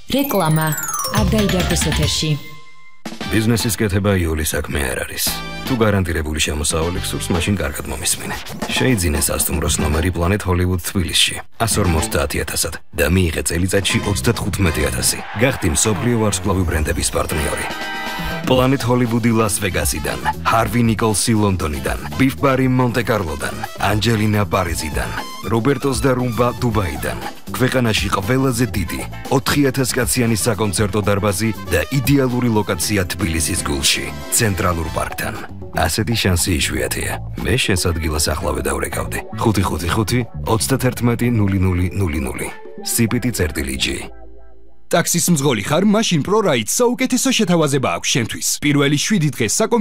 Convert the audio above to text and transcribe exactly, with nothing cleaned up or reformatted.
რეკლამა არ დაიდარდეს ეთერში. ბიზნესის კეთება იული საქმე არ არის. თუ გარანტირებული შემოსავალი გსურს, მაშინ კარგად მომისმინე. შეიძინე სასტუმროს ნომერი Planet Hollywood თბილისში one forty thousand და მიიღე წელიწადში thirty-five thousand. გახდი მსოფლიო ვარსკვლავი ბრენდების პარტნიორი. Planet Hollywood-ი Las Vegas-იდან, Harvey Nicholsი ლონდონიდან, Biff Barry მონტე-კარლოდან, Angelina Paris-იდან, Robertos da Rumba დუბაიდან. ქვეყანაში ყველაზე დიდი four thousand კაციანი საკონცერტო დარბაზი და იდეალური ლოკაცია თბილისის გულში, ცენტრალურ პარკთან. ასეთი შანსი იშვიათია. მე შენს ადგილას ახლავე დავრეკავდი. five five five thirty-one null null null. სიპიტი წერტილი G. ტაქსის მძღოლი ხარ, მაშინ ProRide საუკეთესო შეთავაზება აქვს შენთვის. პირველი შვიდი დღე